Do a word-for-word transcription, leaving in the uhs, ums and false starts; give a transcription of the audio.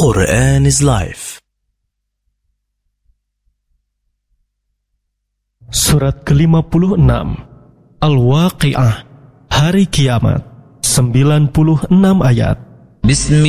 Quran is Life. Surat kelima puluh enam, Al-Waqi'ah, Hari Kiamat, sembilan puluh enam ayat. Bismillah.